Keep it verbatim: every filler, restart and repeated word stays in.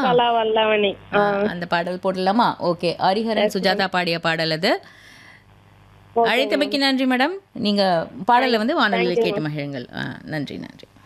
வளா வல்லவனே. ஆ, அந்த பாடல் போடலாமா? ஓகே. ஹரிஹரன் சுஜாதா பாடிய பாடல் அது. Okay அழைத்தமைக்கு ma'am. நன்றி மேடம். நீங்க பாடலை தேங்க் வந்து வானொலியில் தேங்க்யூ கேட்டு மேம். மகிழுங்கள். ஆ, நன்றி நன்றி.